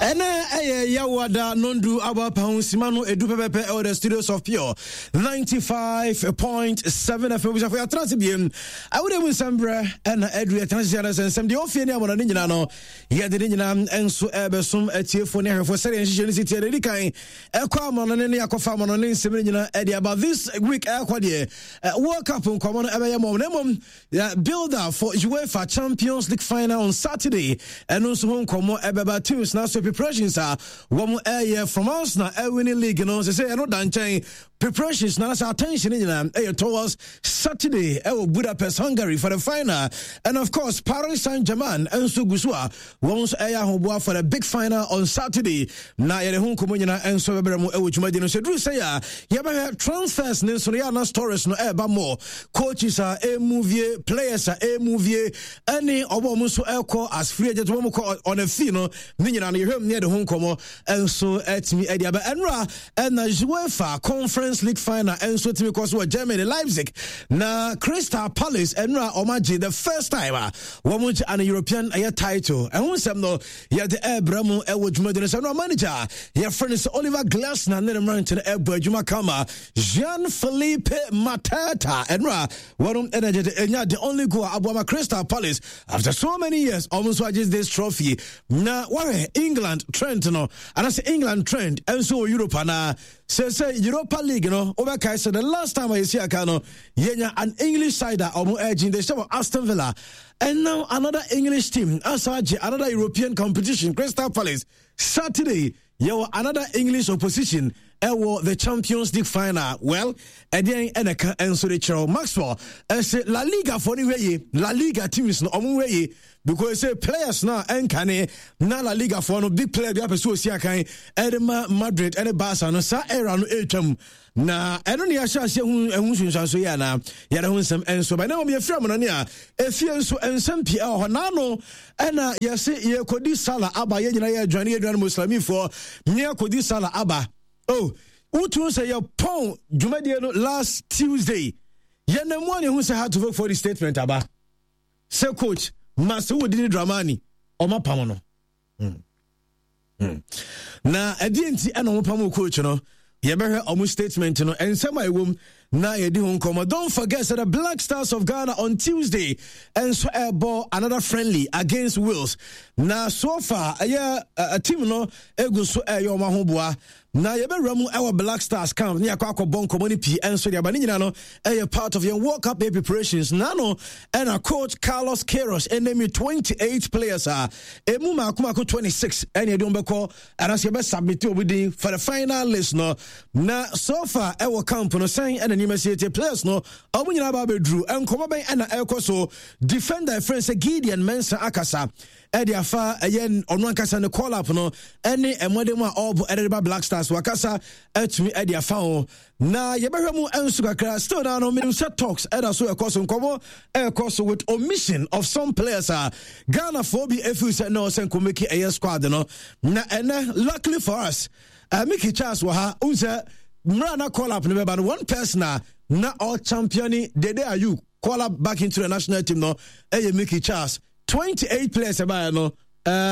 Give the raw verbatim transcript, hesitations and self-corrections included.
And eh yawada nondu aba pound simano edu pepepe or the studios of Pure ninety-five point seven F M which for transibiem I would even sembra and edri transitions and some the ofia na wona nyina no ye de nyina enso ebesom atiefo ne hwefo sere nhihye city de kan ekwa amono ne yakofa amono ne nsem nyina edi about this week ekwa de World Cup nkomo no ebe yemo na mom builder for UEFA Champions League final on Saturday and also nkomo ebeba teams na so preparations are one area from us now winning league you know say I know dan preparations now so attention in towards Saturday at Budapest, Hungary for the final, and of course Paris Saint-Germain and so Gusua once aya hoboa for the big final on Saturday na yere hu komunyina and so bebremo e wujumadi no sedru say ya yeba transfers ne so ya na stories no e ba more coaches are a movie players are a movie any obo mu so e call as free agent wo mu call on a fee no ni nyina no yehwem ne de hu komo and so at me e dia ba enra and UEFA Conference League final and so timi cause what Germany Leipzig na Crystal Palace enra omaji the first time wo mu an European air title and who some no ya the Abraham e wujumadi no so no manager your friend is Oliver Glasner and the Mountain Ebo Juma Kama Jean-Philippe Matata enra one energy the only goal Abuama Crystal Palace after so many years almost watches this trophy na where England Trent no and I say England Trent and so Europe na say say Europa League no overkai so the last time I see akano yenya an English side omo edging the show of Aston Villa and now another English team asaje another European competition Crystal Palace Saturday you another English opposition ewo the Champions League final well again eneka enso de Charles Maxwell and say La Liga for anyway La Liga teams no omo way because say players now enkane na La Liga for no big player bi apeso osi akan Edema Madrid and Barca no sa era no etwam na eno ne ahya ahya hu ehun sunsan so ya na ya da hu nsem enso ba na mo ye fra mo no ne a efie enso ensem pi e ho na no ena ye se ye kodi sala aba ye nyina ye adwane ye adwane muslimi for me kodi sala aba oh utu say your pon dwumadie no last Tuesday ye na mo ne hu say how to vote for the statement aba say coach Master Wodini Dramani Oma Pamono. Hmm. Hmm. Na edienti ana Oma Pamo coach no. Yebere omu statement no and some I wom na yedi hon komo. Don't forget that the Black Stars of Ghana on Tuesday and so airball another friendly against Wales. Na so far a a team no egu so ayo ma hoboa. Na yebe ramu our Black Stars camp ni akwa akobon komoni pi enso dia ba ni nyina no a part of your World Cup preparations nano and a coach Carlos Queiroz enemy twenty-eight players are emu ma akuma ko twenty-six and you don't be call and as you be submit obidi for the final list no na so far our camp no saying and university players no omu nyina ba be drew and komo ben and ekoso defender friends Gideon Mensah Akasa Eddie Afa again on one kasa no call up no any emodemu all Edinburgh Black Stars wakasa etumi Eddie Afa na yebehwe mu ensu kakra still down on middle set talks eda so ekoso nkomo ekoso with omission of some players are Ghana for be if you say no sen ko make a squad no na ene luckily for us uh, Mickey Charles wa ha unse mrana call up no be one person na all championi Dede Ayew call up back into the national team no eh Mickey Charles twenty-eight players about no uh